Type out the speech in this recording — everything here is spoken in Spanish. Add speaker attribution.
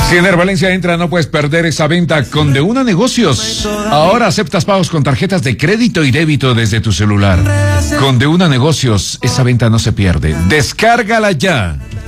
Speaker 1: Si Ener Valencia entra, no puedes perder esa venta con De Una Negocios. Ahora aceptas pagos con tarjetas de crédito y débito desde tu celular. Con De Una Negocios, esa venta no se pierde. Descárgala ya.